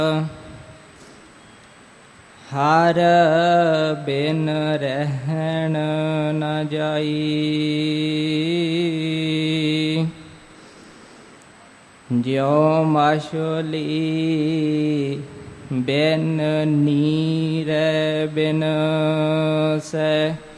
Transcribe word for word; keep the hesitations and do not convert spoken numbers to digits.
ਹਰ ਬਿਨ ਰਹਿਣ ਨ ਜਾਈ। ਜਿਉ ਮਛਲੀ ਬਿਨ ਨੀਰ ਬਿਨ ਸੈ